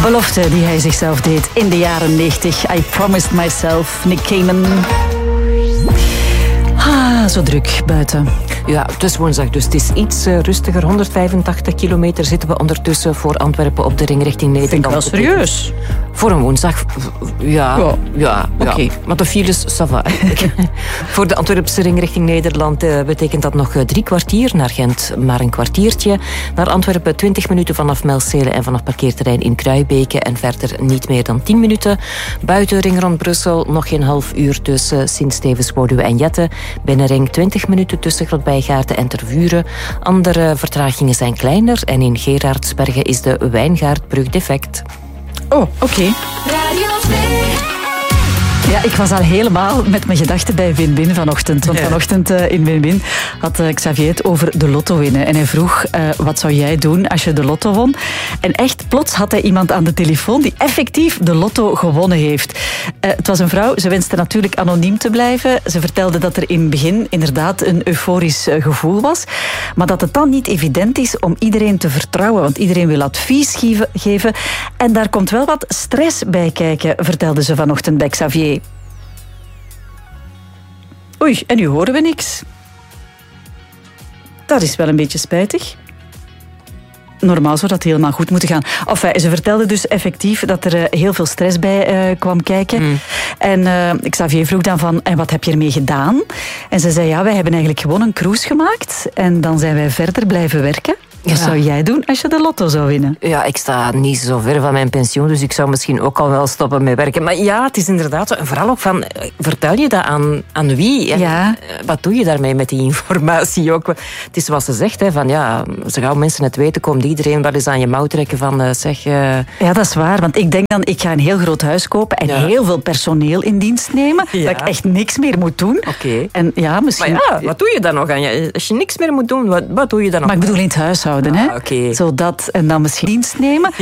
belofte die hij zichzelf deed in de jaren 90. I promised myself, Nick Cayman. Zo druk buiten. Ja, het is woensdag, dus het is iets rustiger. 185 kilometer zitten we ondertussen voor Antwerpen op de ring richting Nederland. Vind ik wel serieus. Voor een woensdag, ja. Oké. Maar de files, ça va. Voor de Antwerpse ring richting Nederland betekent dat nog 3 kwartier. Naar Gent maar een kwartiertje. Naar Antwerpen 20 minuten vanaf Melcelen en vanaf parkeerterrein in Kruibeke. En verder niet meer dan 10 minuten. Buiten ring rond Brussel nog geen half uur tussen Sint-Stevens, Woluwe en Jette. Binnenring 20 minuten tussen Grootbijgaarden en Tervuren. Andere vertragingen zijn kleiner. En in Gerardsbergen is de Wijngaardbrug defect. Oh, oké. Ja, ik was al helemaal met mijn gedachten bij Win-Win vanochtend. Want vanochtend in Win-Win had Xavier het over de lotto winnen. En hij vroeg, wat zou jij doen als je de lotto won? En echt, plots had hij iemand aan de telefoon die effectief de lotto gewonnen heeft. Het was een vrouw, ze wenste natuurlijk anoniem te blijven. Ze vertelde dat er in het begin inderdaad een euforisch gevoel was. Maar dat het dan niet evident is om iedereen te vertrouwen. Want iedereen wil advies geven. En daar komt wel wat stress bij kijken, vertelde ze vanochtend bij Xavier. Oei, en nu horen we niks. Dat is wel een beetje spijtig. Normaal zou dat helemaal goed moeten gaan. Enfin, ze vertelde dus effectief dat er heel veel stress bij kwam kijken. En Xavier vroeg dan van, en wat heb je ermee gedaan? En ze zei, ja, wij hebben eigenlijk gewoon een cruise gemaakt. En dan zijn wij verder blijven werken. Wat zou jij doen als je de lotto zou winnen? Ja, ik sta niet zo ver van mijn pensioen, dus ik zou misschien ook al wel stoppen met werken. Maar ja, het is inderdaad zo. En vooral ook van, vertel je dat aan wie? En ja. Wat doe je daarmee met die informatie ook? Het is zoals ze zegt, hè, van ja, zo gauw mensen het weten, komt iedereen wel eens aan je mouw trekken van zeg... Ja, dat is waar, want ik denk dan, ik ga een heel groot huis kopen en heel veel personeel in dienst nemen, dat ik echt niks meer moet doen. Oké. En ja, misschien... Maar ja, wat doe je dan nog aan je? Als je niks meer moet doen, wat doe je dan nog? Maar ik bedoel in het huishouden, hè? Okay. Zodat, en dan misschien dienst nemen.